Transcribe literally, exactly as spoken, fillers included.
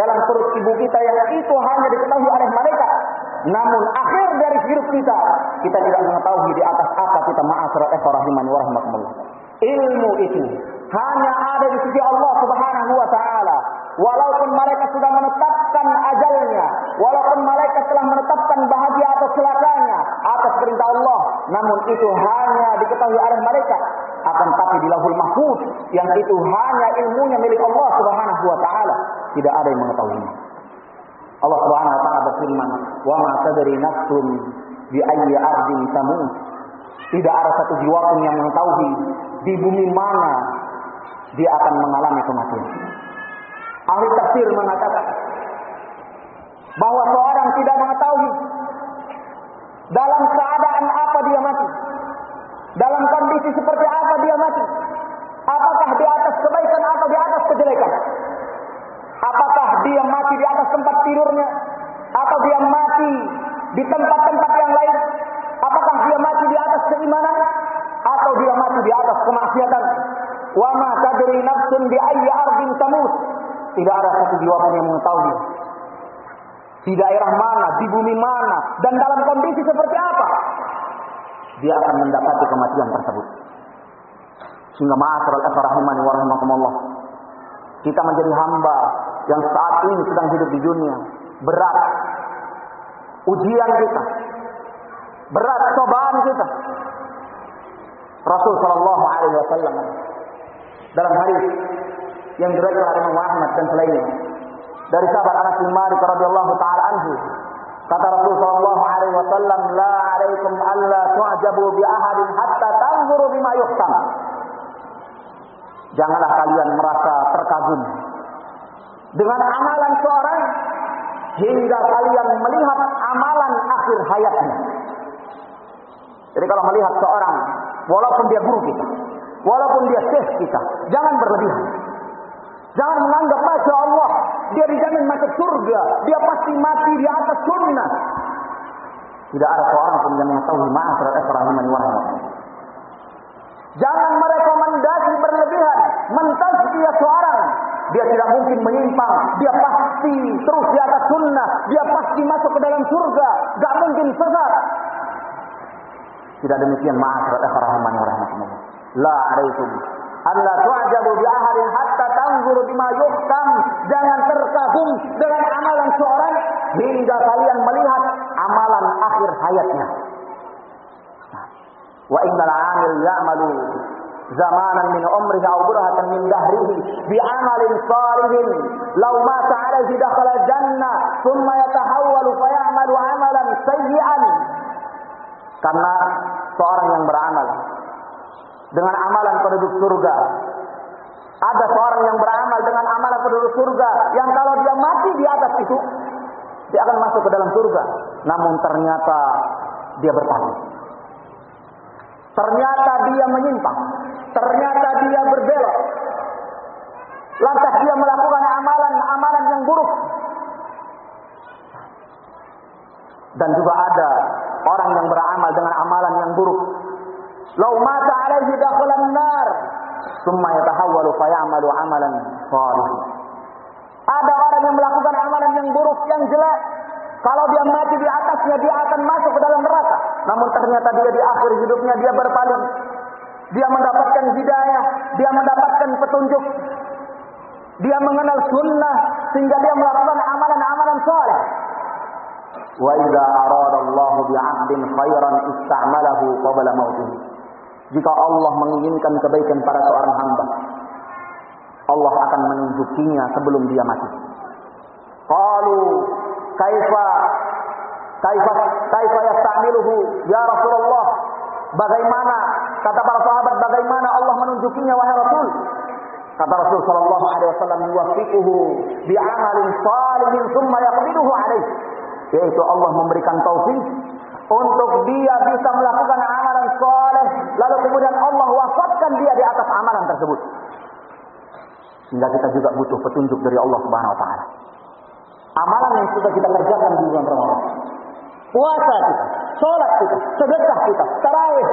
dalam perut ibu kita yang itu hanya diketahui oleh malaikat. Namun akhir dari hidup kita, kita tidak mengetahui di atas apa kita ma'asyiral ikhwah rahimani wa rahimakumullah. Ilmu itu hanya ada di sisi Allah Subhanahu wa taala. Walaupun malaikat sudah menetapkan ajalnya, walaupun malaikat telah menetapkan bahagia atau celakanya atas perintah Allah, namun itu hanya diketahui oleh malaikat. Akan tapi di Lauhul Mahfuz yang itu hanya ilmunya milik Allah Subhanahu wa taala, tidak ada yang mengetahuinya. Allah Subhanahu wa taala berfirman, "Wa ma tadri nafsun bi ayyi ardin tamut." Tidak ada satu jiwa pun yang mengetahui di bumi mana dia akan mengalami kematian. Ahli tafsir mengatakan bahwa seorang tidak mengetahui dalam keadaan apa dia mati, dalam kondisi seperti apa dia mati, apakah di atas kebaikan atau di atas kejelekan, apakah dia mati di atas tempat tidurnya atau dia mati di tempat-tempat yang lain, apakah dia mati di atas keimanan atau dia mati di atas kemaksiatan. Wa ma tadri nafsun bi ayyi ardin tamut. Tidak ada satu jiwa pun yang mengetahui di daerah mana, di bumi mana, dan dalam kondisi seperti apa dia akan mendapati kematian tersebut. Sehingga ma'asyiral ikhwah rahimani wa rahimakumullah, kita menjadi hamba yang saat ini sedang hidup di dunia. Berat ujian kita, berat cobaan kita. Rasul sallallahu alaihi wasallam dalam hadis yang diriwayatkan oleh Imam Ahmad dan selainnya dari sahabat Anas bin Malik radhiyallahu taala anhu, kata Rasul sallallahu alaihi wasallam, "La 'alaikum alla tu'jabu bi ahadin hatta tanzuru bima yuhtam." Janganlah kalian merasa terkagum dengan amalan seorang hingga kalian melihat amalan akhir hayatnya. Jadi kalau melihat seorang, walaupun dia guru kita, walaupun dia syekh kita, jangan berlebihan. Jangan menganggap Masya Allah dia dijamin masuk surga, dia pasti mati di atas sunnah. Tidak ada seorang pun yang mengetahui ma'asyiral ikhwah rahimani wa rahimakumullah. Jangan merekomendasi berlebihan, mentazkiyah seorang. Dia tidak mungkin menyimpang, dia pasti terus di atas sunnah, dia pasti masuk ke dalam surga, gak mungkin sesat. Tidak demikian ma'asyiral ikhwah rahimani wa rahimakumullah. La 'alaikum alla tu'jabu bi ahadin hatta tanzuru bima yuhtam. Jangan terkagum dengan amalan seorang hingga kalian melihat amalan akhir hayatnya. Wa innal 'amil ya'malu zamanan min umrihi aw burhatan min dahrihi bi 'amalin salihin law mata 'alaihi dakhala jannah thumma yatahawwalu fa ya'malu 'amalan sayyi'an. Karena seorang yang beramal dengan amalan penduduk surga, ada seorang yang beramal dengan amalan penduduk surga yang kalau dia mati di atas itu dia akan masuk ke dalam surga, namun ternyata dia berpaling, ternyata dia menyimpang, ternyata dia berbelok, lantas dia melakukan amalan-amalan yang buruk. Dan juga ada orang yang beramal dengan amalan yang buruk, lau mata alaihi dakhalan nar thumma yatahawwalu fa ya'malu amalan salih. Ada orang yang melakukan amalan yang buruk, yang jelek, kalau dia mati di atasnya dia akan masuk ke dalam neraka. Namun ternyata dia di akhir hidupnya dia berpaling, dia mendapatkan hidayah, dia mendapatkan petunjuk, dia mengenal sunnah sehingga dia melakukan amalan-amalan saleh. Wa idza arada Allahu bi 'abdin khairan ista'malahu qabla mautih. Jika Allah menginginkan kebaikan pada seorang hamba, Allah akan menunjukinya sebelum dia mati. Qalu kaifa kaifa kaifa yasta'miluhu ya Rasulullah? Bagaimana, kata para sahabat, bagaimana Allah menunjukinya wahai Rasul? Kata Rasul sallallahu alaihi wasallam, yuwaffiquhu bi 'amalin salihin tsumma yaqbiduhu alaihi. Yaitu Allah memberikan taufik untuk dia bisa melakukan amalan saleh, lalu kemudian Allah wafatkan dia di atas amalan tersebut. Sehingga kita juga butuh petunjuk dari Allah Subhanahu wa taala. Amalan yang sudah kita kerjakan di bulan Ramadan, puasa kita, salat kita, sedekah kita, tarawih